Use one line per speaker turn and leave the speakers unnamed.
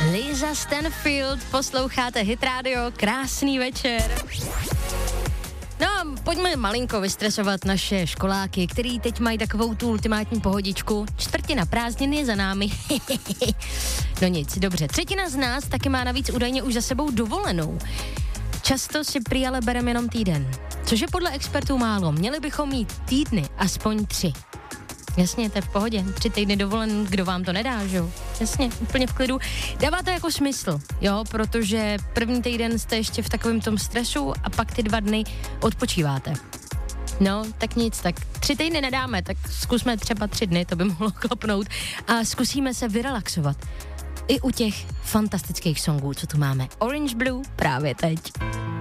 Lisa Stanfield, posloucháte Hit Radio, krásný večer. No a pojďme malinko vystresovat naše školáky, který teď mají takovou tu ultimátní pohodičku. Čtvrtina prázdnin je za námi. No nic, dobře. Třetina z nás taky má navíc údajně už za sebou dovolenou. Často si prý ale bereme jenom týden, což je podle expertů málo. Měli bychom mít týdny aspoň 3. Jasně, to je v pohodě. 3 týdny dovolen, kdo vám to nedá, že jo? Jasně, úplně v klidu. Dává to jako smysl, jo, protože první týden jste ještě v takovém tom stresu a pak ty 2 dny odpočíváte. No, tak nic, tak 3 týdny nedáme, tak zkusme třeba 3 dny, to by mohlo klopnout a zkusíme se vyrelaxovat. I u těch fantastických songů, co tu máme. Orange Blue právě teď.